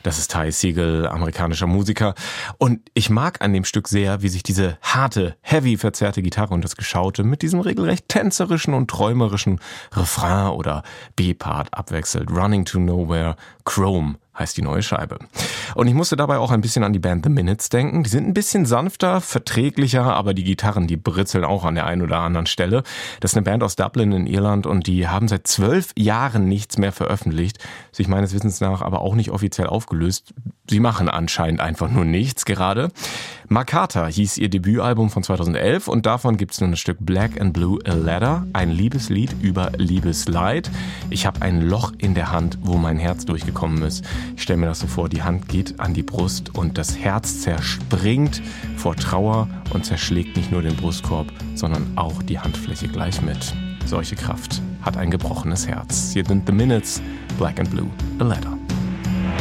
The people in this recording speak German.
Das ist Ty Segall, amerikanischer Musiker. Und ich mag an dem Stück sehr, wie sich diese harte, heavy verzerrte Gitarre und das Geschaute mit diesem regelrecht tänzerischen und träumerischen Refrain oder B-Part abwechselt. Running to Nowhere, Chrome heißt die neue Scheibe. Und ich musste dabei auch ein bisschen an die Band The Minutes denken. Die sind ein bisschen sanfter, verträglicher, aber die Gitarren, die britzeln auch an der einen oder anderen Stelle. Das ist eine Band aus Dublin in Irland und die haben seit 12 Jahren nichts mehr veröffentlicht, sich meines Wissens nach aber auch nicht offiziell aufgelöst. Sie machen anscheinend einfach nur nichts gerade. Makata hieß ihr Debütalbum von 2011 und davon gibt's nun das Stück Black and Blue A Letter, ein Liebeslied über Liebesleid. Ich habe ein Loch in der Hand, wo mein Herz durchgekommen ist. Ich stelle mir das so vor, die Hand geht an die Brust und das Herz zerspringt vor Trauer und zerschlägt nicht nur den Brustkorb, sondern auch die Handfläche gleich mit. Solche Kraft hat ein gebrochenes Herz. Hier sind The Minutes, Black and Blue A Letter.